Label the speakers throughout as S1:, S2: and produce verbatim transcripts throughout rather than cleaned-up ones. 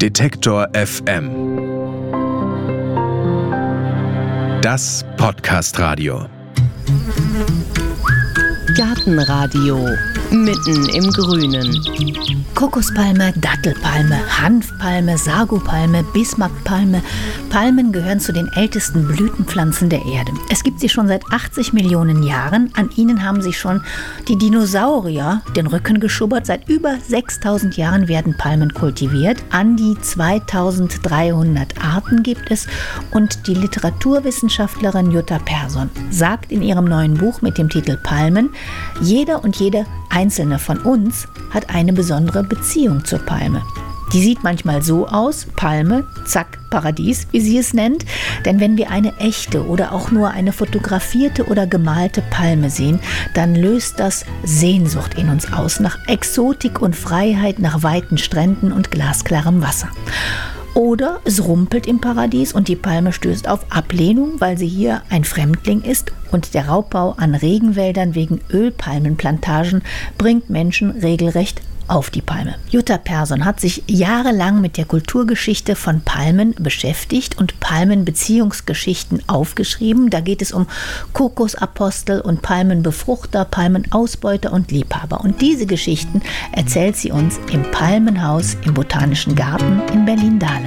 S1: Detektor F M. Das Podcast-Radio.
S2: Gartenradio mitten im Grünen.
S3: Kokospalme, Dattelpalme, Hanfpalme, Sagopalme, Bismarckpalme. Palmen gehören zu den ältesten Blütenpflanzen der Erde. Es gibt sie schon seit achtzig Millionen Jahren. An ihnen haben sich schon die Dinosaurier den Rücken geschubbert. Seit über sechstausend Jahren werden Palmen kultiviert. An die zweitausenddreihundert Arten gibt es. Und die Literaturwissenschaftlerin Jutta Persson sagt in ihrem neuen Buch mit dem Titel Palmen: Jeder und jede einzelne von uns hat eine besondere Beziehung zur Palme. Die sieht manchmal so aus, Palme, zack, Paradies, wie sie es nennt. Denn wenn wir eine echte oder auch nur eine fotografierte oder gemalte Palme sehen, dann löst das Sehnsucht in uns aus, nach Exotik und Freiheit, nach weiten Stränden und glasklarem Wasser. Oder es rumpelt im Paradies und die Palme stößt auf Ablehnung, weil sie hier ein Fremdling ist, und der Raubbau an Regenwäldern wegen Ölpalmenplantagen bringt Menschen regelrecht auf die Palme. Jutta Persson hat sich jahrelang mit der Kulturgeschichte von Palmen beschäftigt und Palmenbeziehungsgeschichten aufgeschrieben. Da geht es um Kokosapostel und Palmenbefruchter, Palmenausbeuter und Liebhaber. Und diese Geschichten erzählt sie uns im Palmenhaus im Botanischen Garten in Berlin-Dahlem.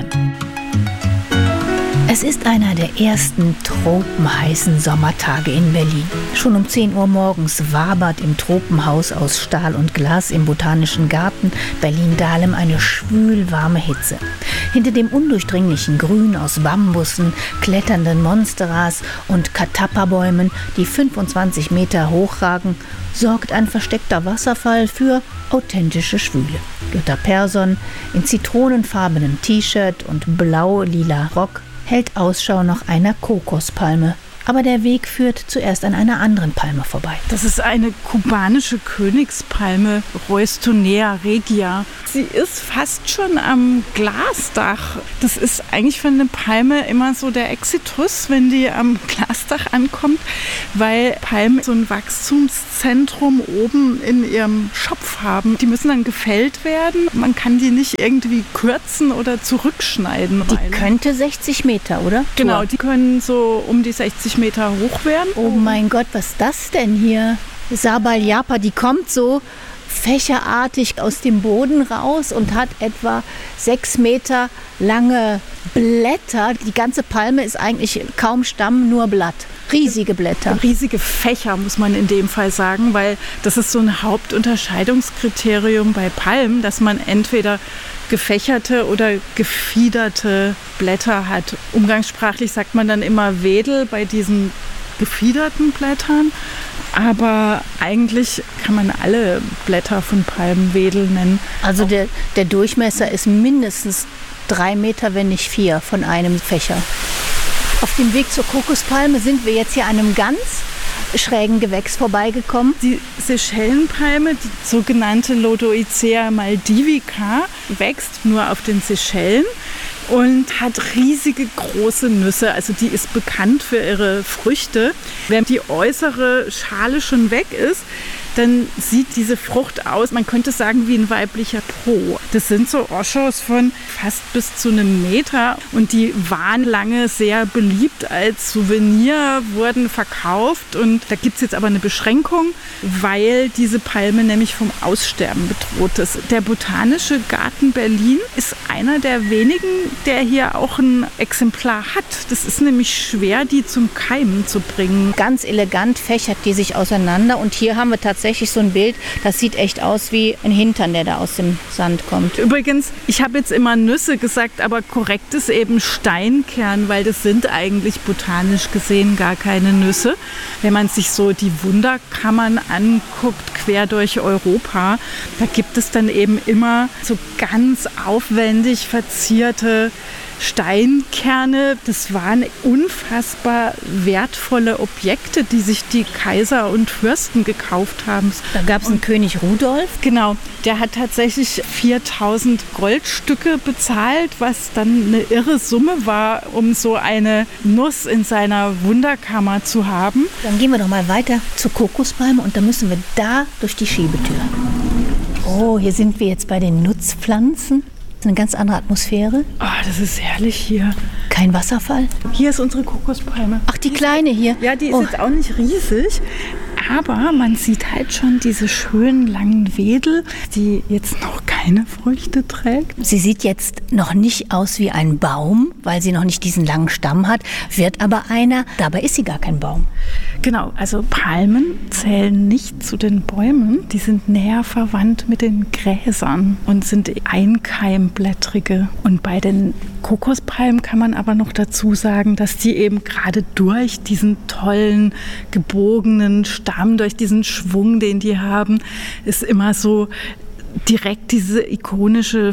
S3: Es ist einer der ersten tropenheißen Sommertage in Berlin. Schon um zehn Uhr morgens wabert im Tropenhaus aus Stahl und Glas im Botanischen Garten Berlin-Dahlem eine schwülwarme Hitze. Hinter dem undurchdringlichen Grün aus Bambussen, kletternden Monsteras und Katappa-Bäumen, die fünfundzwanzig Meter hochragen, sorgt ein versteckter Wasserfall für authentische Schwüle. Jutta Persson in zitronenfarbenem T-Shirt und blau-lila Rock hält Ausschau nach einer Kokospalme. Aber der Weg führt zuerst an einer anderen Palme vorbei.
S4: Das ist eine kubanische Königspalme, Roystonea regia. Sie ist fast schon am Glasdach. Das ist eigentlich für eine Palme immer so der Exitus, wenn die am Glasdach ankommt, weil Palmen so ein Wachstumszentrum oben in ihrem Schopf haben. Die müssen dann gefällt werden. Man kann die nicht irgendwie kürzen oder zurückschneiden.
S3: Die könnte sechzig Meter, oder?
S4: Genau, die können so um die sechzig Meter hoch werden.
S3: Oh mein Gott, was ist das denn hier? Sabaljapa, die kommt so fächerartig aus dem Boden raus und hat etwa sechs Meter lange Blätter. Die ganze Palme ist eigentlich kaum Stamm, nur Blatt. Riesige Blätter.
S4: Riesige Fächer, muss man in dem Fall sagen, weil das ist so ein Hauptunterscheidungskriterium bei Palmen, dass man entweder gefächerte oder gefiederte Blätter hat. Umgangssprachlich sagt man dann immer Wedel bei diesen gefiederten Blättern. Aber eigentlich kann man alle Blätter von Palmen Wedel nennen.
S3: Also der, der Durchmesser ist mindestens drei Meter, wenn nicht vier, von einem Fächer. Auf dem Weg zur Kokospalme sind wir jetzt hier an einem ganz schrägen Gewächs vorbeigekommen.
S4: Die Seychellenpalme, die sogenannte Lodoicea maldivica, wächst nur auf den Seychellen und hat riesige große Nüsse. Also die ist bekannt für ihre Früchte. Wenn die äußere Schale schon weg ist, dann sieht diese Frucht aus, man könnte sagen, wie ein weiblicher Po. Das sind so Oschos von fast bis zu einem Meter und die waren lange sehr beliebt als Souvenir, wurden verkauft und da gibt es jetzt aber eine Beschränkung, weil diese Palme nämlich vom Aussterben bedroht ist. Der Botanische Garten Berlin ist einer der wenigen, der hier auch ein Exemplar hat. Das ist nämlich schwer, die zum Keimen zu bringen.
S3: Ganz elegant fächert die sich auseinander und hier haben wir tatsächlich so ein Bild, das sieht echt aus wie ein Hintern, der da aus dem Sand kommt.
S4: Übrigens, ich habe jetzt immer Nüsse gesagt, aber korrekt ist eben Steinkern, weil das sind eigentlich botanisch gesehen gar keine Nüsse. Wenn man sich so die Wunderkammern anguckt, quer durch Europa, da gibt es dann eben immer so ganz aufwendig verzierte Steinkerne. Das waren unfassbar wertvolle Objekte, die sich die Kaiser und Fürsten gekauft haben.
S3: Da gab es einen König Rudolf.
S4: Genau, der hat tatsächlich viertausend Goldstücke bezahlt, was dann eine irre Summe war, um so eine Nuss in seiner Wunderkammer zu haben.
S3: Dann gehen wir doch mal weiter zur Kokospalme und dann müssen wir da durch die Schiebetür. Oh, hier sind wir jetzt bei den Nutzpflanzen. Eine ganz andere Atmosphäre.
S4: Oh, das ist herrlich hier.
S3: Kein Wasserfall.
S4: Hier ist unsere Kokospalme.
S3: Ach, die kleine hier.
S4: Ja, die ist
S3: oh.
S4: jetzt auch nicht riesig. Aber man sieht halt schon diese schönen langen Wedel, die jetzt noch keine Früchte trägt.
S3: Sie sieht jetzt noch nicht aus wie ein Baum, weil sie noch nicht diesen langen Stamm hat, wird aber einer. Dabei ist sie gar kein Baum.
S4: Genau, also Palmen zählen nicht zu den Bäumen. Die sind näher verwandt mit den Gräsern und sind einkeimblättrige. Und bei den Kokospalmen kann man aber noch dazu sagen, dass die eben gerade durch diesen tollen, gebogenen Stamm, durch diesen Schwung, den die haben, ist immer so direkt diese ikonische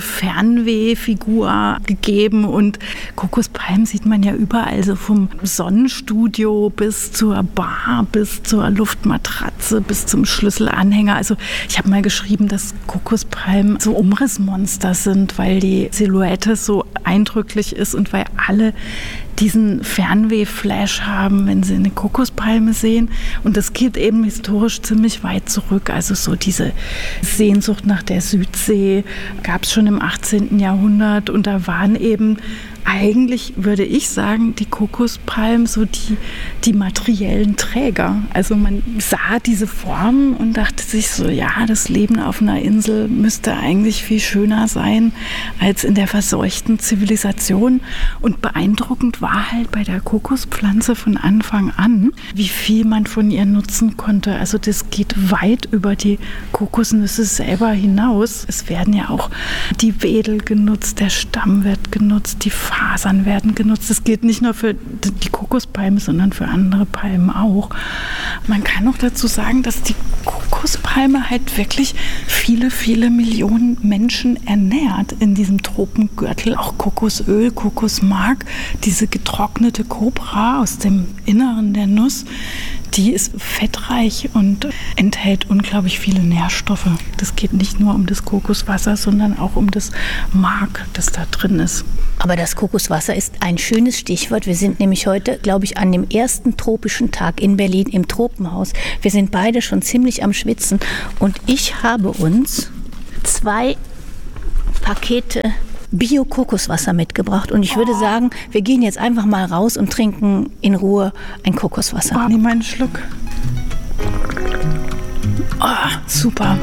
S4: Fernwehfigur gegeben. Und Kokospalmen sieht man ja überall, so vom Sonnenstudio bis zur Bar, bis zur Luftmatratze, bis zum Schlüsselanhänger. Also ich habe mal geschrieben, dass Kokospalmen so Umrissmonster sind, weil die Silhouette so eindrücklich ist und weil alle diesen Fernweh-Flash haben, wenn sie eine Kokospalme sehen. Und das geht eben historisch ziemlich weit zurück. Also so diese Sehnsucht nach der Südsee gab es schon im achtzehnten Jahrhundert. Und da waren eben eigentlich, würde ich sagen, die Kokospalmen so die, die materiellen Träger. Also man sah diese Formen und dachte sich so, ja, das Leben auf einer Insel müsste eigentlich viel schöner sein als in der verseuchten Zivilisation. Und beeindruckend war halt bei der Kokospflanze von Anfang an, wie viel man von ihr nutzen konnte. Also das geht weit über die Kokosnüsse selber hinaus. Es werden ja auch die Wedel genutzt, der Stamm wird genutzt, die Fasern werden genutzt. Das gilt nicht nur für die Kokospalme, sondern für andere Palmen auch. Man kann noch dazu sagen, dass die Kokospalme halt wirklich viele, viele Millionen Menschen ernährt in diesem Tropengürtel. Auch Kokosöl, Kokosmark, diese getrocknete Kobra aus dem Inneren der Nuss, die ist fettreich und enthält unglaublich viele Nährstoffe. Das geht nicht nur um das Kokoswasser, sondern auch um das Mark, das da drin ist.
S3: Aber das Kokoswasser ist ein schönes Stichwort. Wir sind nämlich heute, glaube ich, an dem ersten tropischen Tag in Berlin im Tropenhaus. Wir sind beide schon ziemlich am Schwitzen. Und ich habe uns zwei Pakete Bio-Kokoswasser mitgebracht. Und ich würde sagen, wir gehen jetzt einfach mal raus und trinken in Ruhe ein Kokoswasser.
S4: Oh, nimm mal einen Schluck. Oh, super.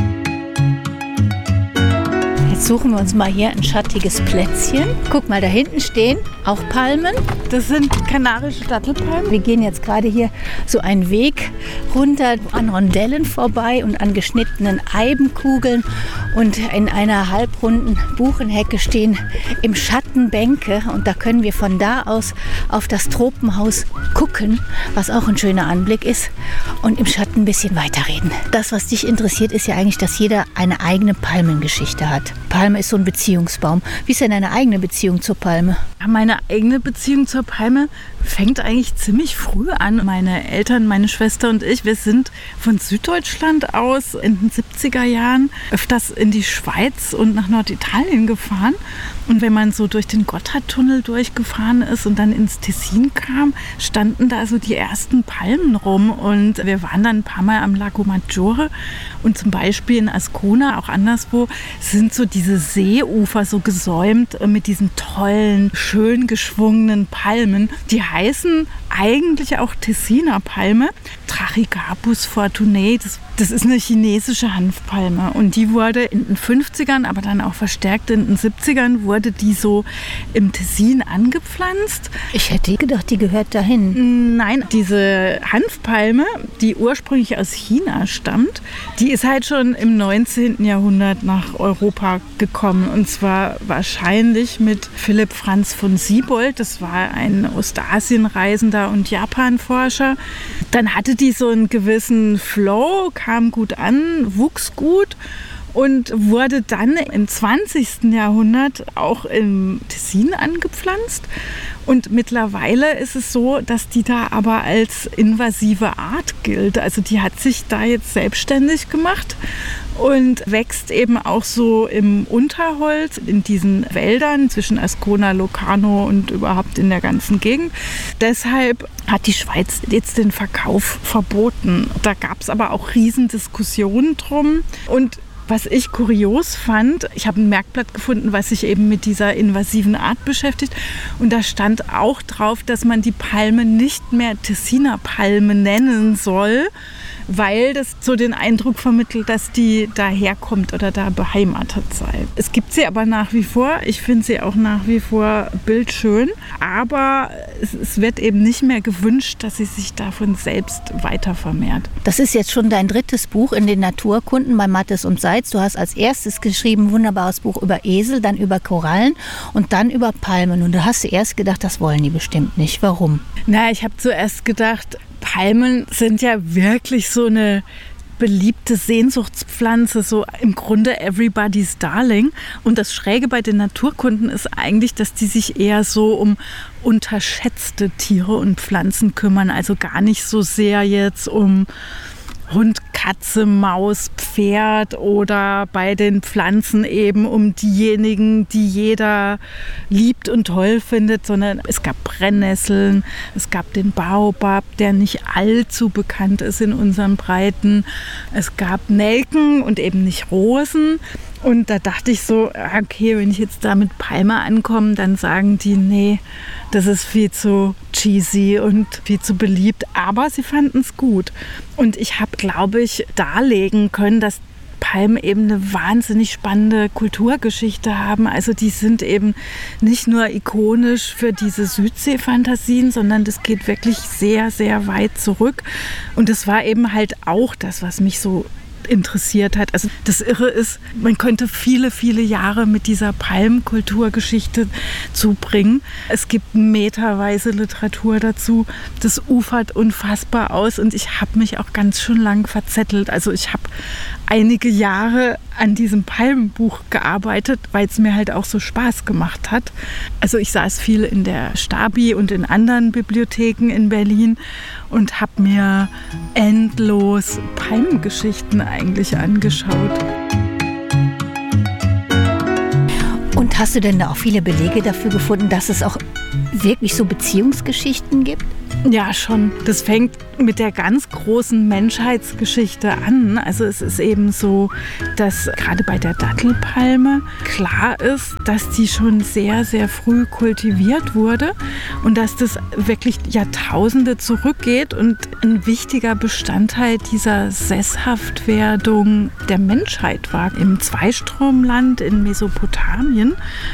S3: Jetzt suchen wir uns mal hier ein schattiges Plätzchen. Guck mal, da hinten stehen auch Palmen.
S4: Das sind kanarische Dattelpalmen.
S3: Wir gehen jetzt gerade hier so einen Weg runter an Rondellen vorbei und an geschnittenen Eibenkugeln. Und in einer halbrunden Buchenhecke stehen im Schatten Bänke. Und da können wir von da aus auf das Tropenhaus gucken, was auch ein schöner Anblick ist. Und im Schatten ein bisschen weiterreden. Das, was dich interessiert, ist ja eigentlich, dass jeder eine eigene Palmengeschichte hat. Palme ist so ein Beziehungsbaum. Wie ist denn deine eigene Beziehung zur Palme?
S4: Meine eigene Beziehung zur Palme fängt eigentlich ziemlich früh an. Meine Eltern, meine Schwester und ich, wir sind von Süddeutschland aus in den siebziger Jahren öfters in die Schweiz und nach Norditalien gefahren. Und wenn man so durch den Gotthardtunnel durchgefahren ist und dann ins Tessin kam, standen da so die ersten Palmen rum. Und wir waren dann ein paar Mal am Lago Maggiore. Und zum Beispiel in Ascona, auch anderswo, sind so diese Seeufer so gesäumt mit diesen tollen, schön geschwungenen Palmen. Die heißen eigentlich auch Tessiner Palme. Trachygabus fortunae, das, das ist eine chinesische Hanfpalme. Und die wurde in den fünfzigern, aber dann auch verstärkt in den siebzigern, wurde die so im Tessin angepflanzt.
S3: Ich hätte gedacht, die gehört dahin.
S4: Nein, diese Hanfpalme, die ursprünglich aus China stammt, die ist halt schon im neunzehnten Jahrhundert nach Europa gekommen. Und zwar wahrscheinlich mit Philipp Franz von Siebold. Das war ein Ostasienreisender und Japanforscher. Dann hatte die so einen gewissen Flow, kam gut an, wuchs gut und wurde dann im zwanzigsten Jahrhundert auch im Tessin angepflanzt. Und mittlerweile ist es so, dass die da aber als invasive Art gilt. Also die hat sich da jetzt selbstständig gemacht und wächst eben auch so im Unterholz, in diesen Wäldern zwischen Ascona, Locarno und überhaupt in der ganzen Gegend. Deshalb hat die Schweiz jetzt den Verkauf verboten. Da gab es aber auch Riesendiskussionen drum. Und Was ich kurios fand, ich habe ein Merkblatt gefunden, was sich eben mit dieser invasiven Art beschäftigt. Und da stand auch drauf, dass man die Palme nicht mehr Tessiner Palme nennen soll, weil das so den Eindruck vermittelt, dass die daherkommt oder da beheimatet sei. Es gibt sie aber nach wie vor. Ich finde sie auch nach wie vor bildschön. Aber es, es wird eben nicht mehr gewünscht, dass sie sich davon selbst weiter vermehrt.
S3: Das ist jetzt schon dein drittes Buch in den Naturkunden bei Mattes und Seitz. Du hast als erstes geschrieben ein wunderbares Buch über Esel, dann über Korallen und dann über Palmen. Und du hast erst gedacht, das wollen die bestimmt nicht. Warum?
S4: Na, ich habe zuerst gedacht, Palmen sind ja wirklich so eine beliebte Sehnsuchtspflanze, so im Grunde everybody's darling. Und das Schräge bei den Naturkunden ist eigentlich, dass die sich eher so um unterschätzte Tiere und Pflanzen kümmern. Also gar nicht so sehr jetzt um Hund, Katze, Maus, Pferd oder bei den Pflanzen eben um diejenigen, die jeder liebt und toll findet, sondern es gab Brennnesseln, es gab den Baobab, der nicht allzu bekannt ist in unseren Breiten. Es gab Nelken und eben nicht Rosen. Und da dachte ich so, okay, wenn ich jetzt da mit Palme ankomme, dann sagen die, nee, das ist viel zu cheesy und viel zu beliebt. Aber sie fanden es gut. Und ich habe, glaube ich, darlegen können, dass Palmen eben eine wahnsinnig spannende Kulturgeschichte haben. Also die sind eben nicht nur ikonisch für diese Südsee-Fantasien, sondern das geht wirklich sehr, sehr weit zurück. Und das war eben halt auch das, was mich so interessiert hat. Also das Irre ist, man könnte viele, viele Jahre mit dieser Palmkulturgeschichte zubringen. Es gibt meterweise Literatur dazu. Das ufert unfassbar aus und ich habe mich auch ganz schön lang verzettelt. Also ich habe einige Jahre an diesem Palmenbuch gearbeitet, weil es mir halt auch so Spaß gemacht hat. Also ich saß viel in der Stabi und in anderen Bibliotheken in Berlin und habe mir endlos Palmengeschichten eigentlich angeschaut.
S3: Und hast du denn da auch viele Belege dafür gefunden, dass es auch wirklich so Beziehungsgeschichten gibt?
S4: Ja, schon. Das fängt mit der ganz großen Menschheitsgeschichte an. Also es ist eben so, dass gerade bei der Dattelpalme klar ist, dass die schon sehr, sehr früh kultiviert wurde und dass das wirklich Jahrtausende zurückgeht und ein wichtiger Bestandteil dieser Sesshaftwerdung der Menschheit war. Im Zweistromland in Mesopotamien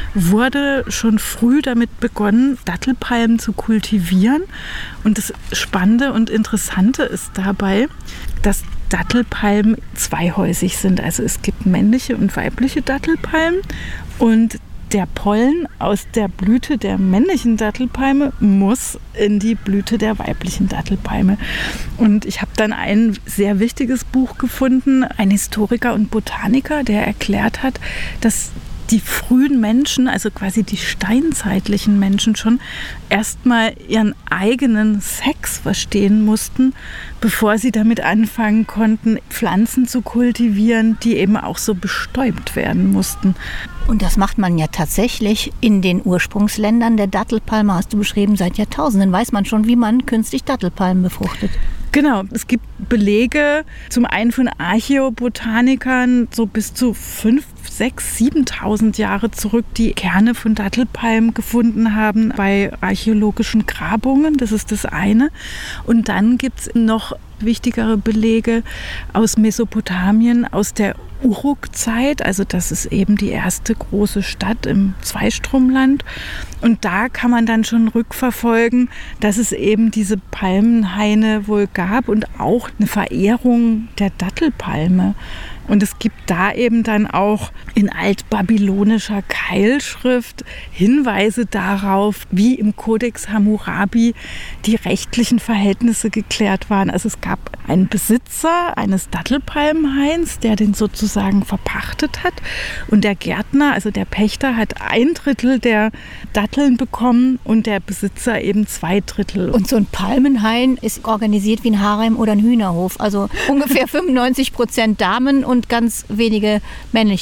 S4: wurde schon früh damit begonnen, Dattelpalmen zu kultivieren. Und das Spannende und Interessante ist dabei, dass Dattelpalmen zweihäusig sind. Also es gibt männliche und weibliche Dattelpalmen und der Pollen aus der Blüte der männlichen Dattelpalme muss in die Blüte der weiblichen Dattelpalme. Und ich habe dann ein sehr wichtiges Buch gefunden, ein Historiker und Botaniker, der erklärt hat, dass die frühen Menschen, also quasi die steinzeitlichen Menschen schon erstmal ihren eigenen Sex verstehen mussten, bevor sie damit anfangen konnten, Pflanzen zu kultivieren, die eben auch so bestäubt werden mussten.
S3: Und das macht man ja tatsächlich in den Ursprungsländern der Dattelpalme, hast du beschrieben, seit Jahrtausenden weiß man schon, wie man künstlich Dattelpalmen befruchtet.
S4: Genau, es gibt Belege, zum einen von Archäobotanikern, so bis zu fünf, sechs, siebentausend Jahre zurück, die Kerne von Dattelpalmen gefunden haben bei archäologischen Grabungen. Das ist das eine. Und dann gibt es noch wichtigere Belege aus Mesopotamien, aus der Uruk-Zeit, also das ist eben die erste große Stadt im Zweistromland. Und da kann man dann schon rückverfolgen, dass es eben diese Palmenhaine wohl gab und auch eine Verehrung der Dattelpalme. Und es gibt da eben dann auch in altbabylonischer Keilschrift Hinweise darauf, wie im Kodex Hammurabi die rechtlichen Verhältnisse geklärt waren. Also es gab einen Besitzer eines Dattelpalmenhains, der den sozusagen verpachtet hat. Und der Gärtner, also der Pächter, hat ein Drittel der Datteln bekommen und der Besitzer eben zwei Drittel.
S3: Und so ein Palmenhain ist organisiert wie ein Harem oder ein Hühnerhof. Also ungefähr fünfundneunzig Prozent Damen und ganz wenige männliche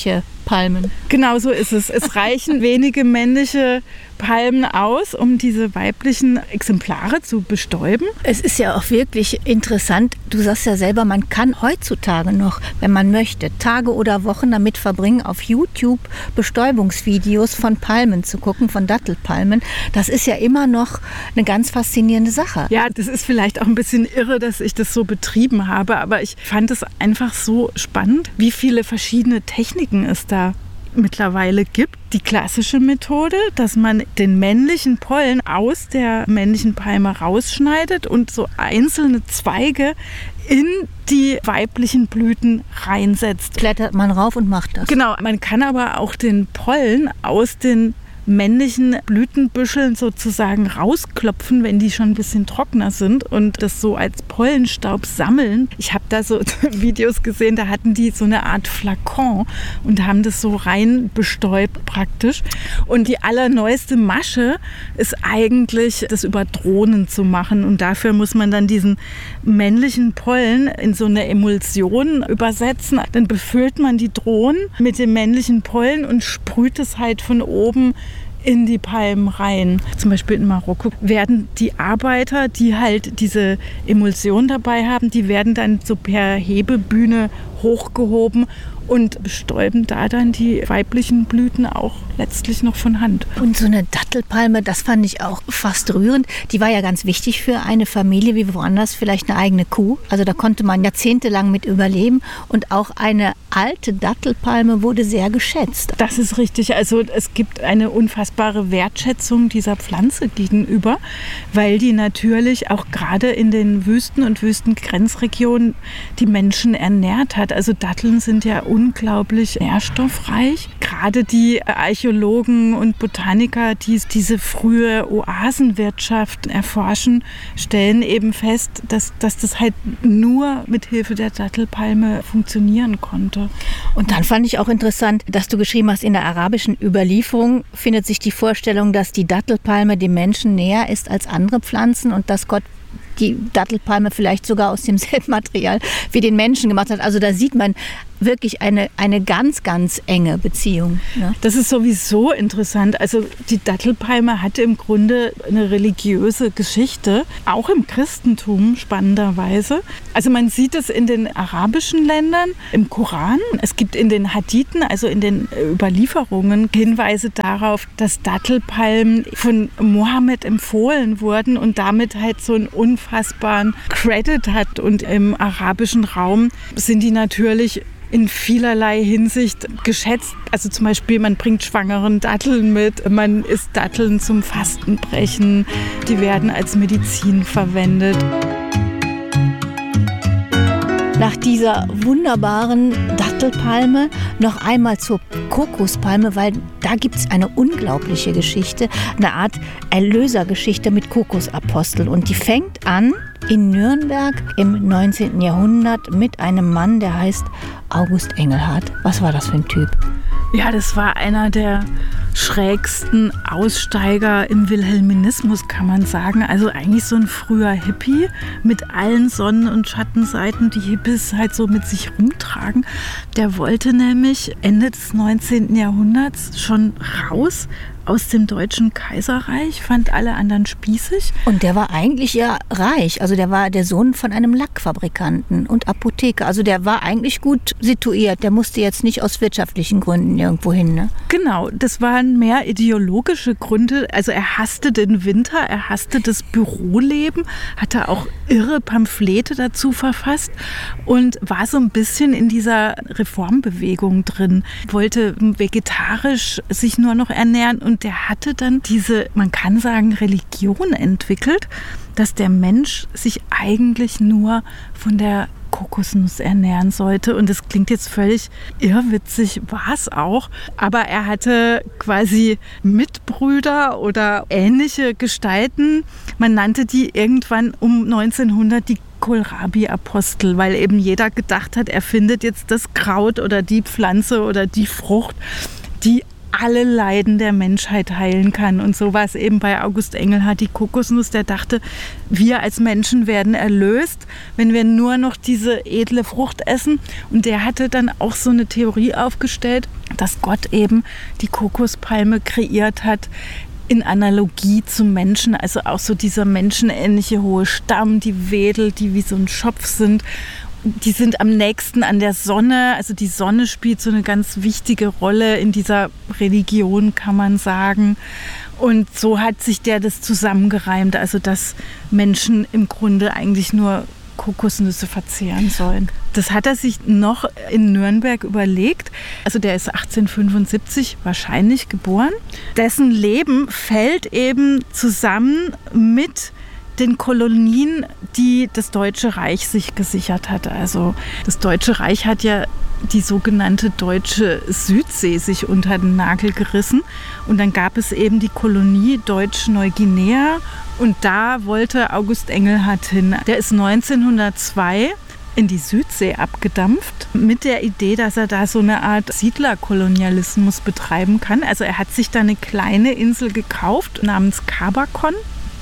S3: Palmen.
S4: Genau so ist es. Es reichen wenige männliche Palmen aus, um diese weiblichen Exemplare zu bestäuben.
S3: Es ist ja auch wirklich interessant. Du sagst ja selber, man kann heutzutage noch, wenn man möchte, Tage oder Wochen damit verbringen, auf YouTube Bestäubungsvideos von Palmen zu gucken, von Dattelpalmen. Das ist ja immer noch eine ganz faszinierende Sache.
S4: Ja, das ist vielleicht auch ein bisschen irre, dass ich das so betrieben habe, aber ich fand es einfach so spannend, wie viele verschiedene Techniken es da mittlerweile gibt. Die klassische Methode, dass man den männlichen Pollen aus der männlichen Palme rausschneidet und so einzelne Zweige in die weiblichen Blüten reinsetzt.
S3: Klettert man rauf und macht das.
S4: Genau, man kann aber auch den Pollen aus den männlichen Blütenbüscheln sozusagen rausklopfen, wenn die schon ein bisschen trockener sind und das so als Pollenstaub sammeln. Ich habe da so Videos gesehen, da hatten die so eine Art Flakon und haben das so rein bestäubt praktisch. Und die allerneueste Masche ist eigentlich, das über Drohnen zu machen. Und dafür muss man dann diesen männlichen Pollen in so eine Emulsion übersetzen. Dann befüllt man die Drohnen mit dem männlichen Pollen und sprüht es halt von oben in die Palmen rein. Zum Beispiel in Marokko werden die Arbeiter, die halt diese Emulsion dabei haben, die werden dann so per Hebebühne hochgehoben und bestäuben da dann die weiblichen Blüten auch letztlich noch von Hand.
S3: Und so eine Dattelpalme, das fand ich auch fast rührend. Die war ja ganz wichtig für eine Familie, wie woanders vielleicht eine eigene Kuh. Also da konnte man jahrzehntelang mit überleben. Und auch eine alte Dattelpalme wurde sehr geschätzt.
S4: Das ist richtig. Also es gibt eine unfassbare Wertschätzung dieser Pflanze gegenüber, weil die natürlich auch gerade in den Wüsten und Wüstengrenzregionen die Menschen ernährt hat. Also Datteln sind ja unglaublich nährstoffreich. Gerade die Archäologen und Botaniker, die diese frühe Oasenwirtschaft erforschen, stellen eben fest, dass, dass das halt nur mit Hilfe der Dattelpalme funktionieren konnte.
S3: Und dann fand ich auch interessant, dass du geschrieben hast, in der arabischen Überlieferung findet sich die Vorstellung, dass die Dattelpalme dem Menschen näher ist als andere Pflanzen und dass Gott die Dattelpalme vielleicht sogar aus demselben Material wie den Menschen gemacht hat. Also da sieht man wirklich eine, eine ganz, ganz enge Beziehung. Ja.
S4: Das ist sowieso interessant. Also die Dattelpalme hatte im Grunde eine religiöse Geschichte, auch im Christentum spannenderweise. Also man sieht es in den arabischen Ländern, im Koran. Es gibt in den Hadithen, also in den Überlieferungen, Hinweise darauf, dass Dattelpalmen von Mohammed empfohlen wurden und damit halt so einen unfassbaren Credit hat. Und im arabischen Raum sind die natürlich in vielerlei Hinsicht geschätzt. Also zum Beispiel, man bringt Schwangeren Datteln mit, man isst Datteln zum Fastenbrechen, die werden als Medizin verwendet.
S3: Nach dieser wunderbaren Dattelpalme noch einmal zur Kokospalme, weil da gibt es eine unglaubliche Geschichte, eine Art Erlösergeschichte mit Kokosapostel. Und die fängt an in Nürnberg im neunzehnten Jahrhundert mit einem Mann, der heißt August Engelhardt. Was war das für ein Typ?
S4: Ja, das war einer der schrägsten Aussteiger im Wilhelminismus, kann man sagen. Also eigentlich so ein früher Hippie mit allen Sonnen- und Schattenseiten, die Hippies halt so mit sich rumtragen. Der wollte nämlich Ende des neunzehnten Jahrhunderts schon raus aus dem Deutschen Kaiserreich, fand alle anderen spießig.
S3: Und der war eigentlich ja reich. Also der war der Sohn von einem Lackfabrikanten und Apotheker. Also der war eigentlich gut situiert. Der musste jetzt nicht aus wirtschaftlichen Gründen irgendwo hin, ne?
S4: Genau, das waren mehr ideologische Gründe. Also er hasste den Winter, er hasste das Büroleben, hatte auch irre Pamphlete dazu verfasst und war so ein bisschen in dieser Reformbewegung drin. Wollte vegetarisch sich nur noch ernähren und Und der hatte dann diese, man kann sagen, Religion entwickelt, dass der Mensch sich eigentlich nur von der Kokosnuss ernähren sollte. Und das klingt jetzt völlig irrwitzig, war es auch. Aber er hatte quasi Mitbrüder oder ähnliche Gestalten. Man nannte die irgendwann um neunzehnhundert die Kohlrabi-Apostel, weil eben jeder gedacht hat, er findet jetzt das Kraut oder die Pflanze oder die Frucht, die alle Leiden der Menschheit heilen kann. Und so war es eben bei August Engelhardt, die Kokosnuss, der dachte, wir als Menschen werden erlöst, wenn wir nur noch diese edle Frucht essen. Und der hatte dann auch so eine Theorie aufgestellt, dass Gott eben die Kokospalme kreiert hat, in Analogie zum Menschen, also auch so dieser menschenähnliche hohe Stamm, die Wedel, die wie so ein Schopf sind. Die sind am nächsten an der Sonne, also die Sonne spielt so eine ganz wichtige Rolle in dieser Religion, kann man sagen. Und so hat sich der das zusammengereimt, also dass Menschen im Grunde eigentlich nur Kokosnüsse verzehren sollen. Das hat er sich noch in Nürnberg überlegt. Also der ist achtzehnhundertfünfundsiebzig wahrscheinlich geboren. Dessen Leben fällt eben zusammen mit den Kolonien, die das Deutsche Reich sich gesichert hatte. Also das Deutsche Reich hat ja die sogenannte deutsche Südsee sich unter den Nagel gerissen. Und dann gab es eben die Kolonie Deutsch-Neuguinea. Und da wollte August Engelhardt hin. Der ist neunzehnhundertzwei in die Südsee abgedampft mit der Idee, dass er da so eine Art Siedlerkolonialismus betreiben kann. Also er hat sich da eine kleine Insel gekauft namens Cabacon.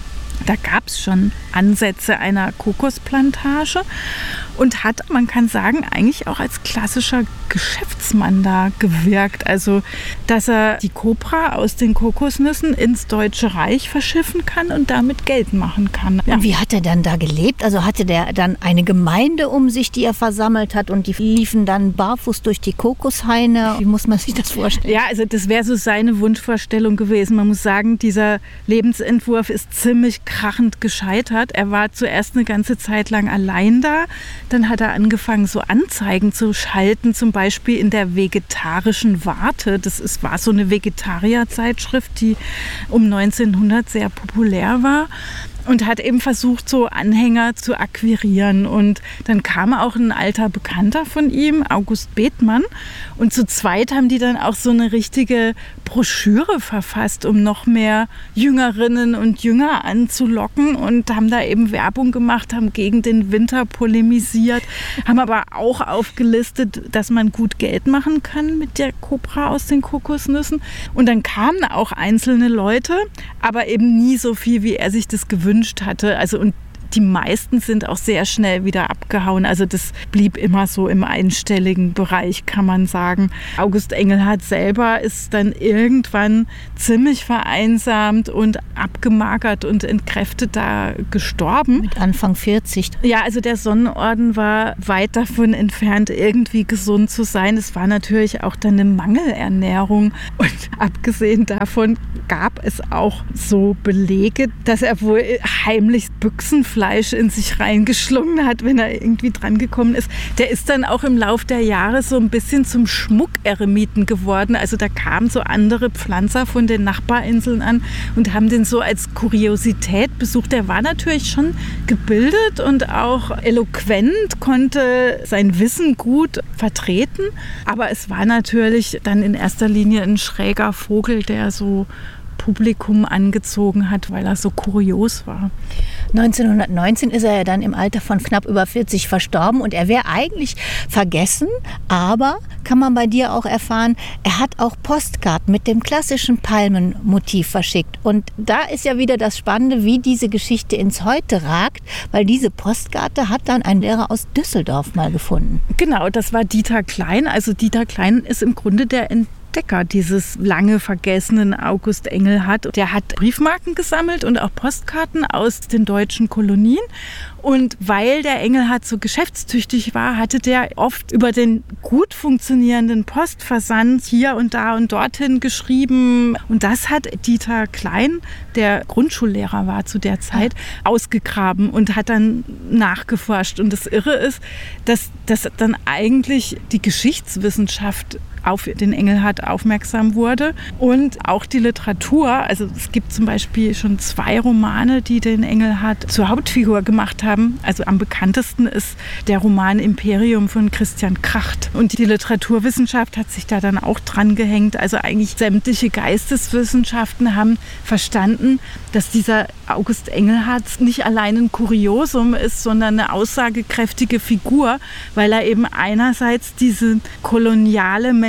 S4: Da gab es schon Ansätze einer Kokosplantage und hat, man kann sagen, eigentlich auch als klassischer Geschäftsmann da gewirkt. Also, dass er die Kopra aus den Kokosnüssen ins Deutsche Reich verschiffen kann und damit Geld machen kann.
S3: Ja. Und wie hat er dann da gelebt? Also hatte der dann eine Gemeinde um sich, die er versammelt hat und die liefen dann barfuß durch die Kokoshaine? Wie muss man sich das vorstellen?
S4: Ja, also das wäre so seine Wunschvorstellung gewesen. Man muss sagen, dieser Lebensentwurf ist ziemlich krachend gescheitert. Er war zuerst eine ganze Zeit lang allein da. Dann hat er angefangen, so Anzeigen zu schalten, zum Beispiel in der vegetarischen Warte. Das ist, war so eine Vegetarierzeitschrift, die um neunzehnhundert sehr populär war. Und hat eben versucht, so Anhänger zu akquirieren. Und dann kam auch ein alter Bekannter von ihm, August Bethmann. Und zu zweit haben die dann auch so eine richtige Broschüre verfasst, um noch mehr Jüngerinnen und Jünger anzulocken. Und haben da eben Werbung gemacht, haben gegen den Winter polemisiert, haben aber auch aufgelistet, dass man gut Geld machen kann mit der Kopra aus den Kokosnüssen. Und dann kamen auch einzelne Leute, aber eben nie so viel, wie er sich das gewünscht hatte. Also und die meisten sind auch sehr schnell wieder abgehauen. Also das blieb immer so im einstelligen Bereich, kann man sagen. August Engelhardt selber ist dann irgendwann ziemlich vereinsamt und abgemagert und entkräftet da gestorben.
S3: Mit Anfang vierzig.
S4: Ja, also der Sonnenorden war weit davon entfernt, irgendwie gesund zu sein. Es war natürlich auch dann eine Mangelernährung. Und abgesehen davon gab es auch so Belege, dass er wohl heimlich Büchsenfleisch in sich reingeschlungen hat, wenn er irgendwie dran gekommen ist. Der ist dann auch im Lauf der Jahre so ein bisschen zum Schmuckeremiten geworden. Also da kamen so andere Pflanzer von den Nachbarinseln an und haben den so als Kuriosität besucht. Der war natürlich schon gebildet und auch eloquent, konnte sein Wissen gut vertreten. Aber es war natürlich dann in erster Linie ein schräger Vogel, der so Publikum angezogen hat, weil er so kurios war.
S3: neunzehnhundertneunzehn ist er ja dann im Alter von knapp über vierzig verstorben und er wäre eigentlich vergessen, aber kann man bei dir auch erfahren, er hat auch Postkarten mit dem klassischen Palmenmotiv verschickt. Und da ist ja wieder das Spannende, wie diese Geschichte ins Heute ragt, weil diese Postkarte hat dann ein Lehrer aus Düsseldorf mal gefunden.
S4: Genau, das war Dieter Klein. Also Dieter Klein ist im Grunde der Entdecker dieses lange vergessenen August Engelhardt. Der hat Briefmarken gesammelt und auch Postkarten aus den deutschen Kolonien. Und weil der Engelhardt so geschäftstüchtig war, hatte der oft über den gut funktionierenden Postversand hier und da und dorthin geschrieben. Und das hat Dieter Klein, der Grundschullehrer war zu der Zeit, ausgegraben und hat dann nachgeforscht. Und das Irre ist, dass, dass dann eigentlich die Geschichtswissenschaft auf den Engelhardt aufmerksam wurde und auch die Literatur. Also es gibt zum Beispiel schon zwei Romane, die den Engelhardt zur Hauptfigur gemacht haben. Also am bekanntesten ist der Roman Imperium von Christian Kracht. Und die Literaturwissenschaft hat sich da dann auch dran gehängt. Also eigentlich sämtliche Geisteswissenschaften haben verstanden, dass dieser August Engelhardt nicht allein ein Kuriosum ist, sondern eine aussagekräftige Figur, weil er eben einerseits diese koloniale Mentalität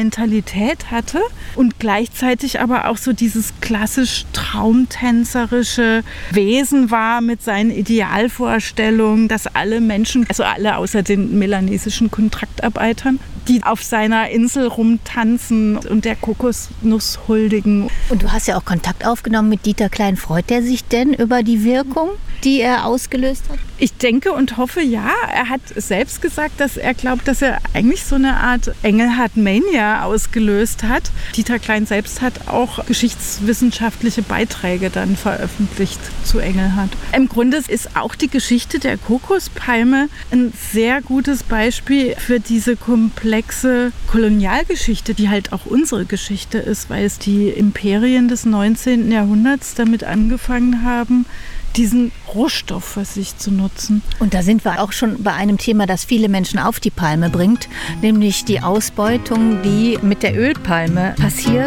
S4: Sentimentalität hatte und gleichzeitig aber auch so dieses klassisch traumtänzerische Wesen war mit seinen Idealvorstellungen, dass alle Menschen, also alle außer den melanesischen Kontraktarbeitern, die auf seiner Insel rumtanzen und der Kokosnuss huldigen.
S3: Und du hast ja auch Kontakt aufgenommen mit Dieter Klein. Freut er sich denn über die Wirkung, die er ausgelöst hat?
S4: Ich denke und hoffe, ja. Er hat selbst gesagt, dass er glaubt, dass er eigentlich so eine Art Engelhardt-Mania ausgelöst hat. Dieter Klein selbst hat auch geschichtswissenschaftliche Beiträge dann veröffentlicht zu Engelhardt. Im Grunde ist auch die Geschichte der Kokospalme ein sehr gutes Beispiel für diese komplexe Kolonialgeschichte, die halt auch unsere Geschichte ist, weil es die Imperien des neunzehnten Jahrhunderts damit angefangen haben, diesen Rohstoff für sich zu nutzen.
S3: Und da sind wir auch schon bei einem Thema, das viele Menschen auf die Palme bringt, nämlich die Ausbeutung, die mit der Ölpalme passiert.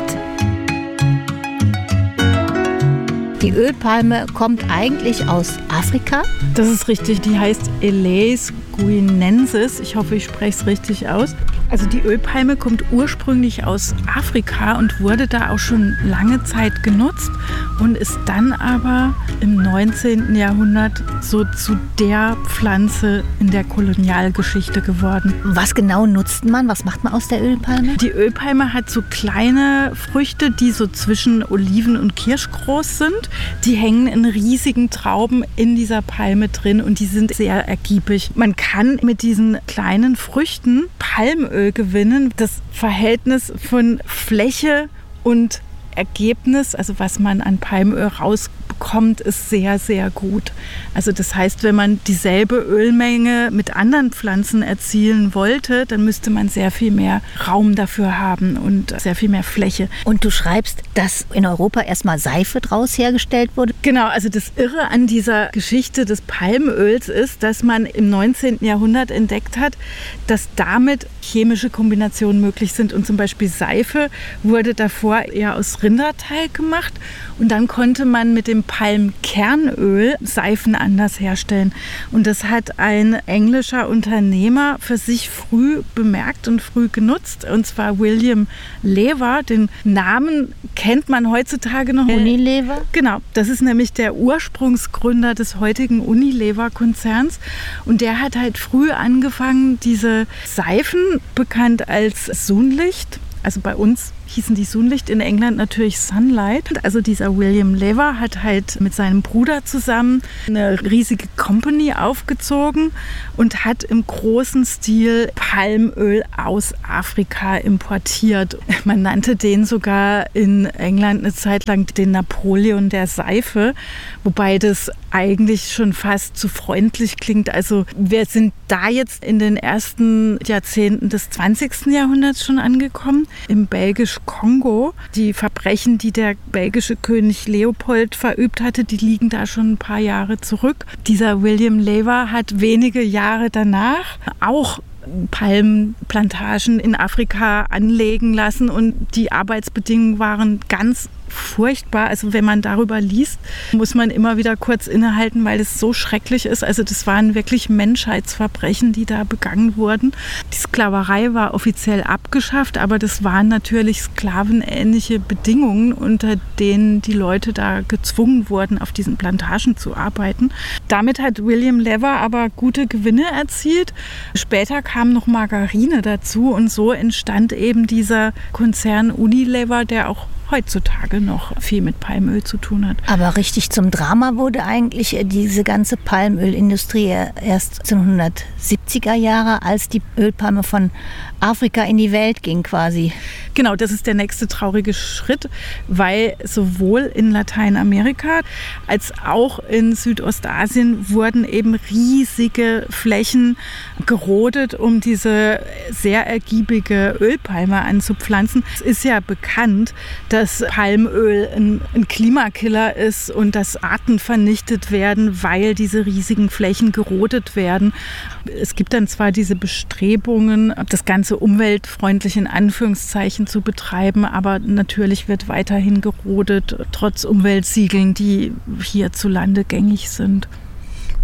S3: Die Ölpalme kommt eigentlich aus Afrika.
S4: Das ist richtig, die heißt Elaeis guinensis. Ich hoffe, ich spreche es richtig aus. Also die Ölpalme kommt ursprünglich aus Afrika und wurde da auch schon lange Zeit genutzt und ist dann aber im neunzehnten Jahrhundert so zu der Pflanze in der Kolonialgeschichte geworden.
S3: Was genau nutzt man? Was macht man aus der Ölpalme?
S4: Die Ölpalme hat so kleine Früchte, die so zwischen Oliven und Kirsch groß sind. Die hängen in riesigen Trauben in dieser Palme drin und die sind sehr ergiebig. Man kann mit diesen kleinen Früchten Palmöl gewinnen. Das Verhältnis von Fläche und Ergebnis, also was man an Palmöl rausbekommt, ist sehr, sehr gut. Also das heißt, wenn man dieselbe Ölmenge mit anderen Pflanzen erzielen wollte, dann müsste man sehr viel mehr Raum dafür haben und sehr viel mehr Fläche.
S3: Und du schreibst, dass in Europa erstmal Seife draus hergestellt wurde?
S4: Genau, also das Irre an dieser Geschichte des Palmöls ist, dass man im neunzehnten Jahrhundert entdeckt hat, dass damit chemische Kombinationen möglich sind. Und zum Beispiel Seife wurde davor eher aus Rinderteig gemacht und dann konnte man mit dem Palmkernöl Seifen anders herstellen. Und das hat ein englischer Unternehmer für sich früh bemerkt und früh genutzt, und zwar William Lever. Den Namen kennt man heutzutage noch.
S3: Unilever?
S4: Genau, das ist nämlich der Ursprungsgründer des heutigen Unilever-Konzerns und der hat halt früh angefangen, diese Seifen, bekannt als Sunlicht, also bei uns hießen die Sunlicht, in England natürlich Sunlight. Also dieser William Lever hat halt mit seinem Bruder zusammen eine riesige Company aufgezogen und hat im großen Stil Palmöl aus Afrika importiert. Man nannte den sogar in England eine Zeit lang den Napoleon der Seife, wobei das eigentlich schon fast zu freundlich klingt. Also wir sind da jetzt in den ersten Jahrzehnten des zwanzigsten Jahrhunderts schon angekommen, im belgischen Kongo. Die Verbrechen, die der belgische König Leopold verübt hatte, die liegen da schon ein paar Jahre zurück. Dieser William Lever hat wenige Jahre danach auch Palmenplantagen in Afrika anlegen lassen und die Arbeitsbedingungen waren ganz furchtbar. Also wenn man darüber liest, muss man immer wieder kurz innehalten, weil es so schrecklich ist. Also das waren wirklich Menschheitsverbrechen, die da begangen wurden. Die Sklaverei war offiziell abgeschafft, aber das waren natürlich sklavenähnliche Bedingungen, unter denen die Leute da gezwungen wurden, auf diesen Plantagen zu arbeiten. Damit hat William Lever aber gute Gewinne erzielt. Später kam noch Margarine dazu und so entstand eben dieser Konzern Unilever, der auch heutzutage noch viel mit Palmöl zu tun hat.
S3: Aber richtig zum Drama wurde eigentlich diese ganze Palmölindustrie erst neunzehnhundertsiebziger Jahre, als die Ölpalme von Afrika in die Welt ging quasi.
S4: Genau, das ist der nächste traurige Schritt, weil sowohl in Lateinamerika als auch in Südostasien wurden eben riesige Flächen gerodet, um diese sehr ergiebige Ölpalme anzupflanzen. Es ist ja bekannt, dass Palmöl ein, ein Klimakiller ist und dass Arten vernichtet werden, weil diese riesigen Flächen gerodet werden. Es gibt dann zwar diese Bestrebungen, das Ganze umweltfreundlich in Anführungszeichen zu betreiben, aber natürlich wird weiterhin gerodet, trotz Umweltsiegeln, die hierzulande gängig sind.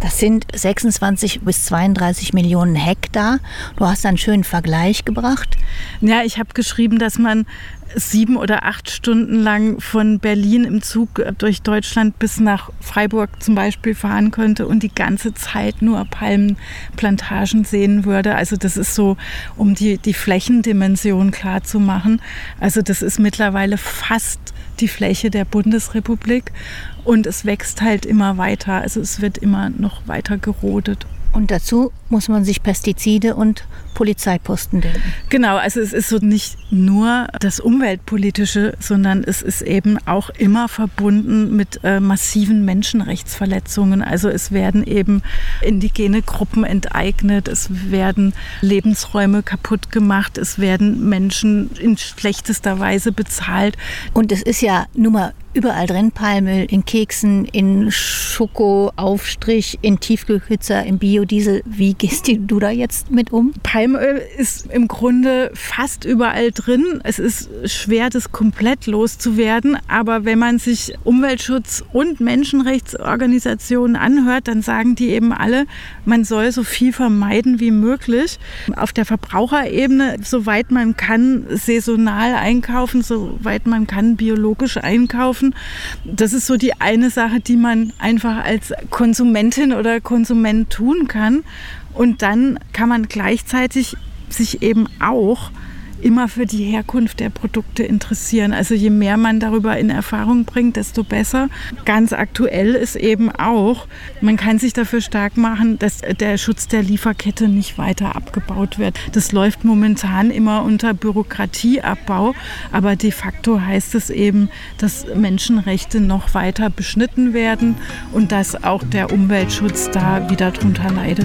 S3: Das sind sechsundzwanzig bis zweiunddreißig Millionen Hektar. Du hast einen schönen Vergleich gebracht.
S4: Ja, ich habe geschrieben, dass man sieben oder acht Stunden lang von Berlin im Zug durch Deutschland bis nach Freiburg zum Beispiel fahren könnte und die ganze Zeit nur Palmenplantagen sehen würde. Also das ist so, um die, die Flächendimension klar zu machen. Also das ist mittlerweile fast die Fläche der Bundesrepublik und es wächst halt immer weiter. Also es wird immer noch weiter gerodet.
S3: Und dazu muss man sich Pestizide und Polizeiposten denken.
S4: Genau, also es ist so nicht nur das Umweltpolitische, sondern es ist eben auch immer verbunden mit äh, massiven Menschenrechtsverletzungen. Also es werden eben indigene Gruppen enteignet, es werden Lebensräume kaputt gemacht, es werden Menschen in schlechtester Weise bezahlt.
S3: Und es ist ja nun mal überall drin, Palmöl, in Keksen, in Schokoaufstrich, in Tiefkühlpizza, in Biodiesel. Wie gehst du da jetzt mit um?
S4: Palmöl ist im Grunde fast überall drin. Es ist schwer, das komplett loszuwerden. Aber wenn man sich Umweltschutz- und Menschenrechtsorganisationen anhört, dann sagen die eben alle, man soll so viel vermeiden wie möglich. Auf der Verbraucherebene, soweit man kann, saisonal einkaufen, soweit man kann, biologisch einkaufen. Das ist so die eine Sache, die man einfach als Konsumentin oder Konsument tun kann. Und dann kann man gleichzeitig sich eben auch immer für die Herkunft der Produkte interessieren. Also je mehr man darüber in Erfahrung bringt, desto besser. Ganz aktuell ist eben auch, man kann sich dafür stark machen, dass der Schutz der Lieferkette nicht weiter abgebaut wird. Das läuft momentan immer unter Bürokratieabbau, aber de facto heißt es eben, dass Menschenrechte noch weiter beschnitten werden und dass auch der Umweltschutz da wieder drunter leidet.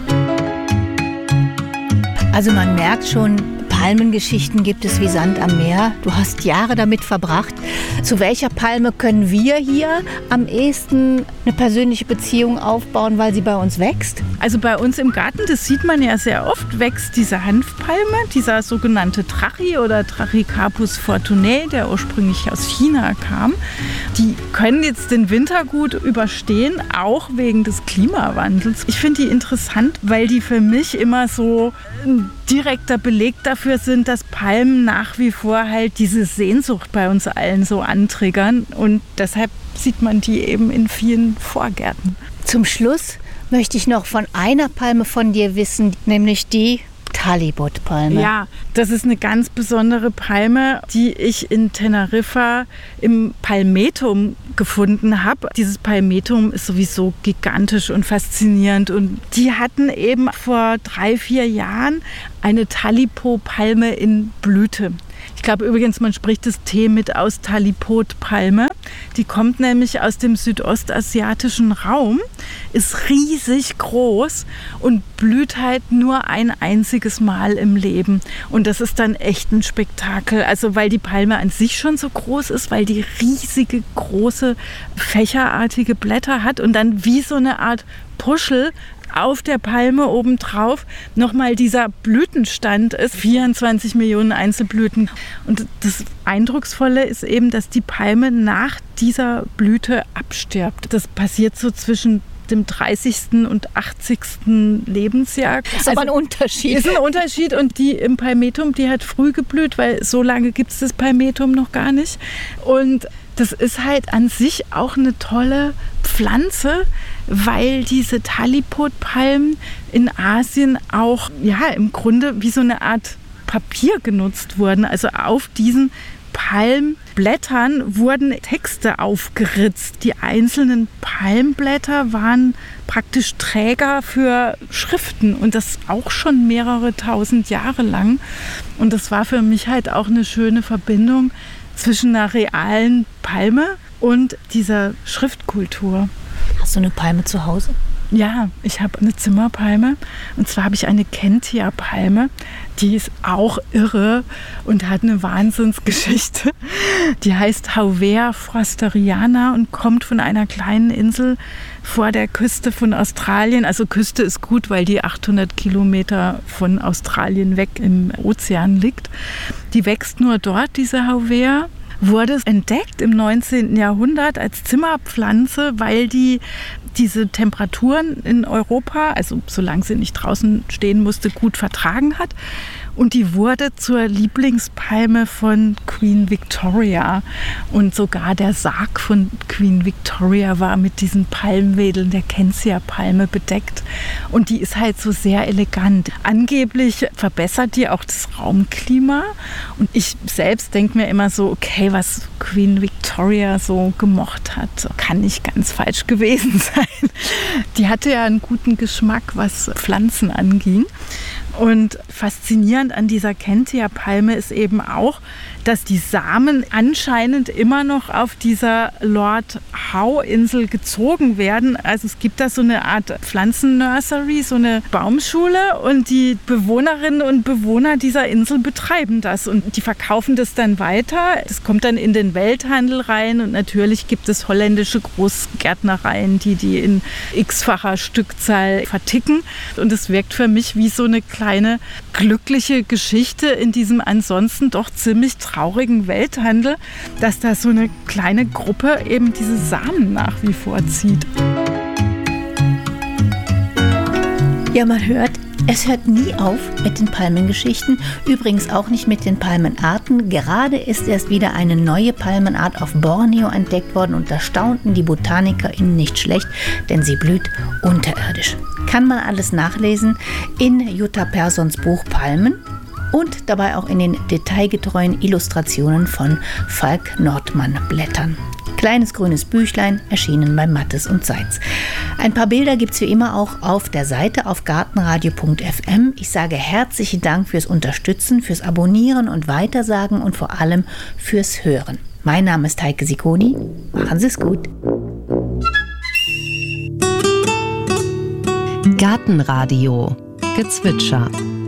S3: Also man merkt schon, Palmengeschichten gibt es wie Sand am Meer. Du hast Jahre damit verbracht. Zu welcher Palme können wir hier am ehesten eine persönliche Beziehung aufbauen, weil sie bei uns wächst?
S4: Also bei uns im Garten, das sieht man ja sehr oft, wächst diese Hanfpalme, dieser sogenannte Trachi oder Trachycarpus fortunae, der ursprünglich aus China kam. Die können jetzt den Winter gut überstehen, auch wegen des Klimawandels. Ich finde die interessant, weil die für mich immer so ein direkter Beleg dafür sind, dass Palmen nach wie vor halt diese Sehnsucht bei uns allen so antriggern. Und deshalb sieht man die eben in vielen Vorgärten.
S3: Zum Schluss möchte ich noch von einer Palme von dir wissen, nämlich die Talibot-Palme.
S4: Ja, das ist eine ganz besondere Palme, die ich in Teneriffa im Palmetum gefunden habe. Dieses Palmetum ist sowieso gigantisch und faszinierend und die hatten eben vor drei, vier Jahren eine Talipo-Palme in Blüte. Ich glaube übrigens, man spricht das T mit aus Talipot-Palme. Die kommt nämlich aus dem südostasiatischen Raum, ist riesig groß und blüht halt nur ein einziges Mal im Leben. Und das ist dann echt ein Spektakel. Also weil die Palme an sich schon so groß ist, weil die riesige, große, fächerartige Blätter hat und dann wie so eine Art Puschel auf der Palme obendrauf nochmal dieser Blütenstand ist, vierundzwanzig Millionen Einzelblüten. Und das Eindrucksvolle ist eben, dass die Palme nach dieser Blüte abstirbt. Das passiert so zwischen dem dreißigsten und achtzigsten Lebensjahr.
S3: Das ist aber also ein Unterschied.
S4: Ist ein Unterschied und die im Palmetum, die hat früh geblüht, weil so lange gibt es das Palmetum noch gar nicht. Und das ist halt an sich auch eine tolle Pflanze, weil diese Talipot-Palmen in Asien auch ja, im Grunde wie so eine Art Papier genutzt wurden. Also auf diesen Palmblättern wurden Texte aufgeritzt. Die einzelnen Palmblätter waren praktisch Träger für Schriften und das auch schon mehrere tausend Jahre lang. Und das war für mich halt auch eine schöne Verbindung zwischen einer realen Palme und dieser Schriftkultur.
S3: Hast du eine Palme zu Hause?
S4: Ja, ich habe eine Zimmerpalme und zwar habe ich eine Kentia-Palme, die ist auch irre und hat eine Wahnsinnsgeschichte. Die heißt Hauvea frosteriana und kommt von einer kleinen Insel vor der Küste von Australien. Also Küste ist gut, weil die achthundert Kilometer von Australien weg im Ozean liegt. Die wächst nur dort, diese Hauvea. wurde entdeckt im neunzehnten Jahrhundert als Zimmerpflanze, weil die diese Temperaturen in Europa, also solange sie nicht draußen stehen musste, gut vertragen hat. Und die wurde zur Lieblingspalme von Queen Victoria. Und sogar der Sarg von Queen Victoria war mit diesen Palmwedeln der Kensia-Palme bedeckt. Und die ist halt so sehr elegant. Angeblich verbessert die auch das Raumklima. Und ich selbst denke mir immer so, okay, was Queen Victoria so gemocht hat, kann nicht ganz falsch gewesen sein. Die hatte ja einen guten Geschmack, was Pflanzen anging. Und faszinierend an dieser Kentia-Palme ist eben auch, dass die Samen anscheinend immer noch auf dieser Lord Howe-Insel gezogen werden. Also es gibt da so eine Art Pflanzennursery, so eine Baumschule, und die Bewohnerinnen und Bewohner dieser Insel betreiben das und die verkaufen das dann weiter. Das kommt dann in den Welthandel rein und natürlich gibt es holländische Großgärtnereien, die die in x-facher Stückzahl verticken. Und es wirkt für mich wie so eine kleine glückliche Geschichte in diesem ansonsten doch ziemlich traurigen Welthandel, dass da so eine kleine Gruppe eben diese Samen nach wie vor zieht.
S3: Ja, man hört, es hört nie auf mit den Palmengeschichten, übrigens auch nicht mit den Palmenarten. Gerade ist erst wieder eine neue Palmenart auf Borneo entdeckt worden und da staunten die BotanikerInnen nicht schlecht, denn sie blüht unterirdisch. Kann man alles nachlesen in Jutta Perssons Buch Palmen und dabei auch in den detailgetreuen Illustrationen von Falk Nordmann Blättern. Kleines grünes Büchlein, erschienen bei Mattes und Seitz. Ein paar Bilder gibt es wie immer auch auf der Seite auf gartenradio punkt f m. Ich sage herzlichen Dank fürs Unterstützen, fürs Abonnieren und Weitersagen und vor allem fürs Hören. Mein Name ist Heike Sikoni. Machen Sie es gut.
S2: Gartenradio Gezwitscher.